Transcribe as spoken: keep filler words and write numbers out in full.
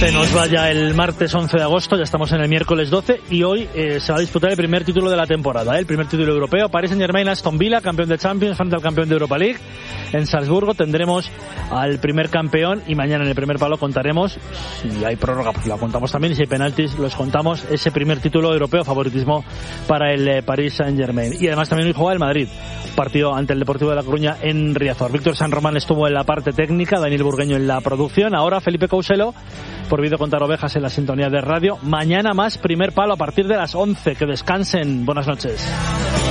Se nos va ya el martes once de agosto, ya estamos en el miércoles doce y hoy eh, se va a disputar el primer título de la temporada, ¿eh? El primer título europeo. Paris Saint-Germain, Aston Villa, campeón de Champions frente al campeón de Europa League. En Salzburgo tendremos al primer campeón y mañana en el primer palo contaremos, si hay prórroga pues la contamos también, y si hay penaltis los contamos, ese primer título europeo, favoritismo para el eh, Paris Saint-Germain. Y además también hoy juega el Madrid, partido ante el Deportivo de La Coruña en Riazor. Víctor San Román estuvo en la parte técnica, Daniel Burgueño en la producción, ahora Felipe Couselo por Vídeo Contar Ovejas en la sintonía de radio. Mañana más primer palo a partir de las once. Que descansen. Buenas noches.